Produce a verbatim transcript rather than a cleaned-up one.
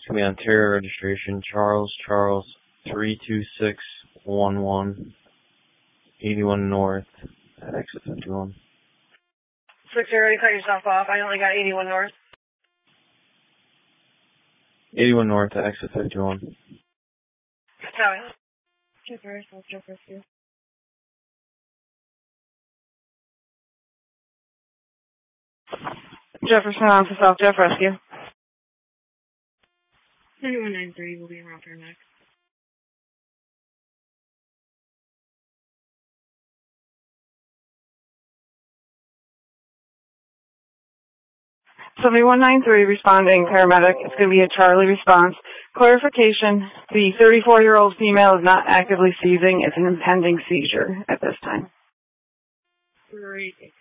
to be Ontario registration, Charles Charles, three two six one one, eighty-one North, at exit fifty-one. six, you already cut yourself off. I only got eighty-one North. eighty-one North, at exit fifty-one. Sorry. Jeff Rescue, Jeff Rescue. Jefferson on to South Jeff Rescue. thirty-one ninety-three will be around for next. seventy-one ninety-three responding, paramedic. It's going to be a Charlie response. Clarification, the thirty-four-year-old female is not actively seizing. It's an impending seizure at this time. Great.